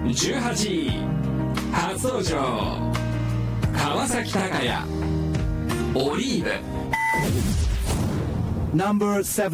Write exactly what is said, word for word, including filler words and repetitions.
じゅうはちい初登場、川崎鷹也オリーブ。 ナンバーセブン